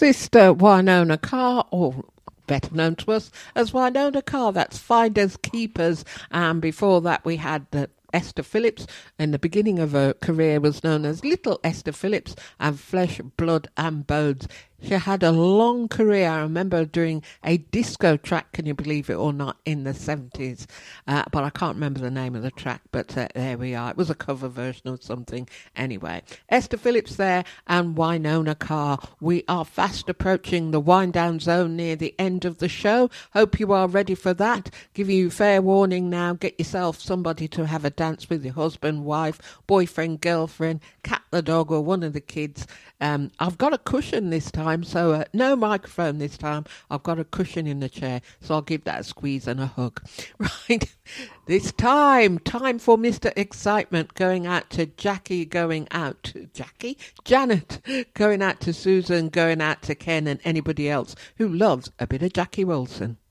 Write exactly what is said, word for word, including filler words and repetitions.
Sister Winona Carr, or better known to us as Winona Carr, that's Finders Keepers. And before that we had the Esther Phillips. In the beginning of her career was known as Little Esther Phillips, and Flesh, Blood and Bones. She had a long career. I remember doing a disco track, can you believe it or not, in the seventies. Uh, but I can't remember the name of the track, but uh, there we are. It was a cover version of something. Anyway, Esther Phillips there and Winona Carr. We are fast approaching the wind down zone near the end of the show. Hope you are ready for that. Giving you fair warning now. Get yourself somebody to have a dance with, your husband, wife, boyfriend, girlfriend, cat the dog or one of the kids. Um, I've got a cushion this time, so uh, no microphone this time. I've got a cushion in the chair, so I'll give that a squeeze and a hug. Right, this time, time for Mister Excitement, going out to Jackie, going out to Jackie, Janet, going out to Susan, going out to Ken and anybody else who loves a bit of Jackie Wilson.